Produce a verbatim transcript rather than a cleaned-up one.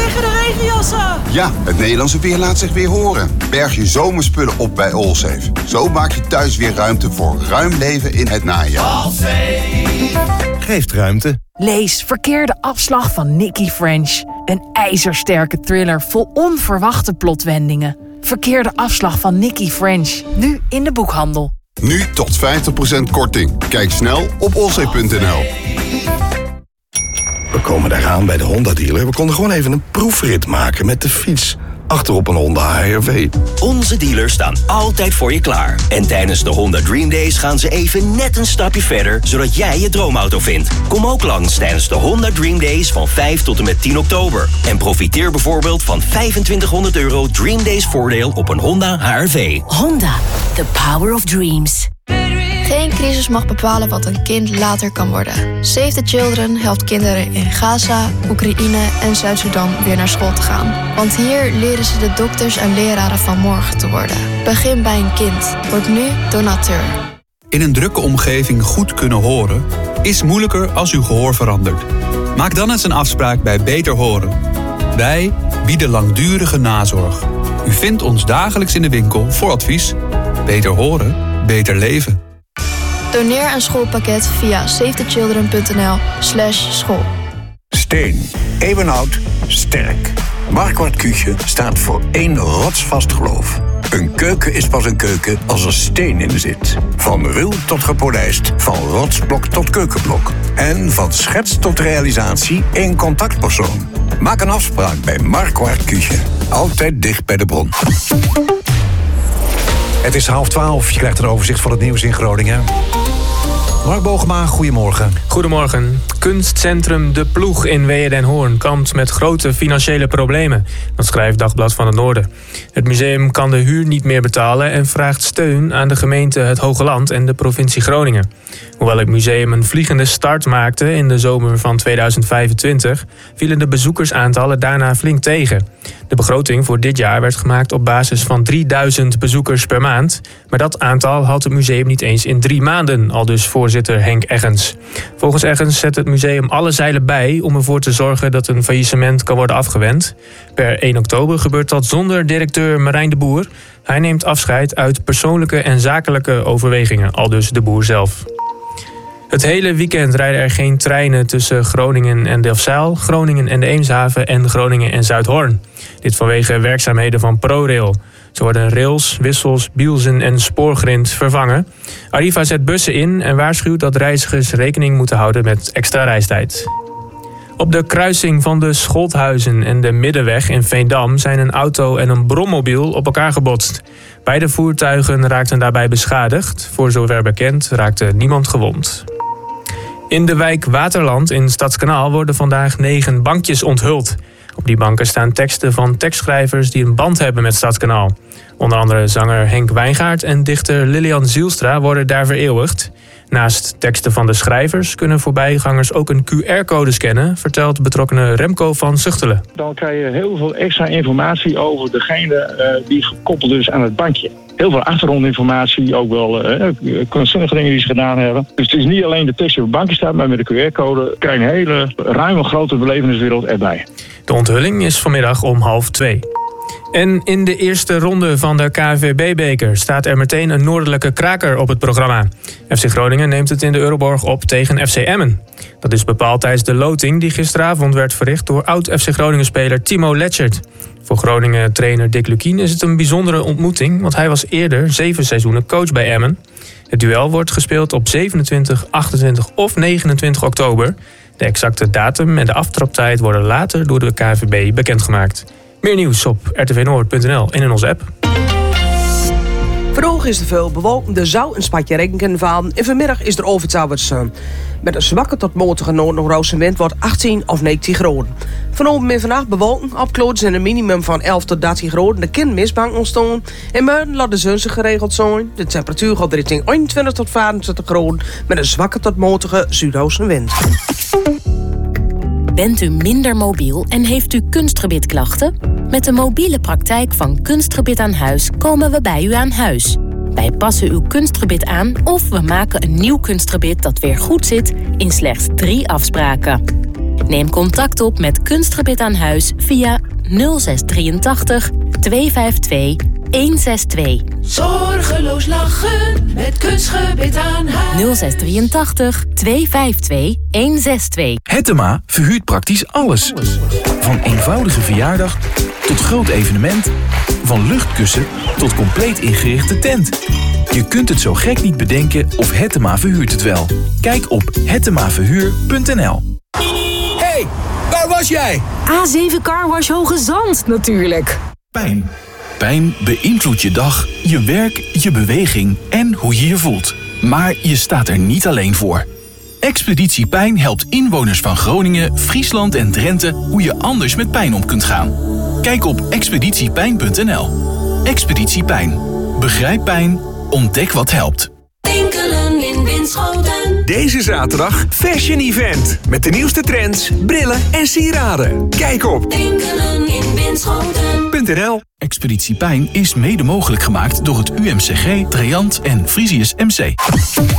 liggen de regenjassen. Ja, het Nederlandse weer laat zich weer horen. Berg je zomerspullen op bij Allsafe. Zo maak je thuis weer ruimte voor ruim leven in het najaar. Allsafe geeft ruimte. Lees Verkeerde afslag van Nicky French. Een ijzersterke thriller vol onverwachte plotwendingen. Verkeerde afslag van Nicky French. Nu in de boekhandel. Nu tot vijftig procent korting. Kijk snel op allsafe punt n l. We komen daaraan bij de Honda-dealer. We konden gewoon even een proefrit maken met de fiets. Achterop een Honda H R V. Onze dealers staan altijd voor je klaar. En tijdens de Honda Dream Days gaan ze even net een stapje verder, zodat jij je droomauto vindt. Kom ook langs tijdens de Honda Dream Days van vijf tot en met tien oktober. En profiteer bijvoorbeeld van vijfentwintighonderd euro Dream Days voordeel op een Honda H R V. Honda, the power of dreams. Geen crisis mag bepalen wat een kind later kan worden. Save the Children helpt kinderen in Gaza, Oekraïne en Zuid-Soedan weer naar school te gaan. Want hier leren ze de dokters en leraren van morgen te worden. Begin bij een kind. Word nu donateur. In een drukke omgeving goed kunnen horen is moeilijker als uw gehoor verandert. Maak dan eens een afspraak bij Beter Horen. Wij bieden langdurige nazorg. U vindt ons dagelijks in de winkel voor advies. Beter horen, beter leven. Doneer een schoolpakket via savethechildren punt n l slash school. Steen, eeuwenoud, sterk. Marquardt Küche staat voor één rotsvast geloof. Een keuken is pas een keuken als er steen in zit. Van ruw tot gepolijst, van rotsblok tot keukenblok. En van schets tot realisatie één contactpersoon. Maak een afspraak bij Marquardt Küche. Altijd dicht bij de bron. Het is half twaalf. Je krijgt een overzicht van het nieuws in Groningen. Mark Bogema, goedemorgen. Goedemorgen. Kunstcentrum De Ploeg in Wehe-den-Hoorn kampt met grote financiële problemen. Dat schrijft Dagblad van het Noorden. Het museum kan de huur niet meer betalen en vraagt steun aan de gemeente Het Hogeland en de provincie Groningen. Hoewel het museum een vliegende start maakte in de zomer van tweeduizend vijfentwintig... vielen de bezoekersaantallen daarna flink tegen. De begroting voor dit jaar werd gemaakt op basis van drieduizend bezoekers per maand. Maar dat aantal had het museum niet eens in drie maanden, aldus voorzitter Henk Eggens. Volgens Eggens zet het museum alle zeilen bij om ervoor te zorgen dat een faillissement kan worden afgewend. Per één oktober gebeurt dat zonder directeur Marijn de Boer. Hij neemt afscheid uit persoonlijke en zakelijke overwegingen, aldus de Boer zelf. Het hele weekend rijden er geen treinen tussen Groningen en Delfzijl, Groningen en de Eemshaven en Groningen en Zuidhorn. Dit vanwege werkzaamheden van ProRail. Zo worden rails, wissels, bielsen en spoorgrind vervangen. Arriva zet bussen in en waarschuwt dat reizigers rekening moeten houden met extra reistijd. Op de kruising van de Scholthuizen en de Middenweg in Veendam zijn een auto en een brommobiel op elkaar gebotst. Beide voertuigen raakten daarbij beschadigd. Voor zover bekend raakte niemand gewond. In de wijk Waterland in Stadskanaal worden vandaag negen bankjes onthuld. Op die banken staan teksten van tekstschrijvers die een band hebben met Stadskanaal. Onder andere zanger Henk Wijngaard en dichter Lilian Zielstra worden daar vereeuwigd. Naast teksten van de schrijvers kunnen voorbijgangers ook een Q R-code scannen, vertelt betrokkenen Remco van Zuchtelen. Dan krijg je heel veel extra informatie over degene uh, die gekoppeld is aan het bandje. Heel veel achtergrondinformatie, ook wel uh, kunstzinnige dingen die ze gedaan hebben. Dus het is niet alleen de tekst die op het bankje staat, maar met de Q R-code krijg je een hele ruime grote beleveniswereld erbij. De onthulling is vanmiddag om half twee. En in de eerste ronde van de K N V B-beker staat er meteen een noordelijke kraker op het programma. F C Groningen neemt het in de Euroborg op tegen F C Emmen. Dat is bepaald tijdens de loting die gisteravond werd verricht door oud-F C Groningen-speler Timo Letchert. Voor Groningen-trainer Dick Lukien is het een bijzondere ontmoeting, want hij was eerder zeven seizoenen coach bij Emmen. Het duel wordt gespeeld op zevenentwintig, achtentwintig of negenentwintig oktober. De exacte datum en de aftraptijd worden later door de K N V B bekendgemaakt. Meer nieuws op r t v noord punt n l en in onze app. Vandaag is er veel bewolking, er zou een spatje regen kunnen vallen. En vanmiddag is er overtouwers. Met een zwakke tot matige noord-noordoostenwind wordt achttien of negentien graden. Vanavond en vannacht bewolking, opklaringen en een minimum van elf tot dertien graden. Er kan mistbank ontstaan. En morgen laat de zon zich geregeld zijn. De temperatuur gaat richting eenentwintig tot vijfentwintig graden. Met een zwakke tot matige zuidoostenwind. Bent u minder mobiel en heeft u kunstgebitklachten? Met de mobiele praktijk van Kunstgebit aan Huis komen we bij u aan huis. Wij passen uw kunstgebit aan of we maken een nieuw kunstgebit dat weer goed zit in slechts drie afspraken. Neem contact op met Kunstgebied aan Huis via nul zes drieëntachtig tweehonderdtvijfentwintig honderdzesentwintig. Zorgeloos lachen met Kunstgebied aan Huis. nul zes drieëntachtig tweehonderdvijfentwintig honderdzesentwintig. Hettema verhuurt praktisch alles. Van eenvoudige verjaardag tot groot evenement. Van luchtkussen tot compleet ingerichte tent. Je kunt het zo gek niet bedenken of Hettema verhuurt het wel. Kijk op hettema verhuur punt n l. Hey, waar was jij? A zeven Carwash Hoge Zand natuurlijk. Pijn. Pijn beïnvloedt je dag, je werk, je beweging en hoe je je voelt. Maar je staat er niet alleen voor. Expeditie Pijn helpt inwoners van Groningen, Friesland en Drenthe hoe je anders met pijn om kunt gaan. Kijk op expeditie pijn punt n l. Expeditie Pijn. Begrijp pijn, ontdek wat helpt. Winkelen in Winschoten. Deze zaterdag Fashion Event. Met de nieuwste trends, brillen en sieraden. Kijk op Winkelen in Winschoten. .nl. Expeditie Pijn is mede mogelijk gemaakt door het U M C G, Treant en Frisius M C.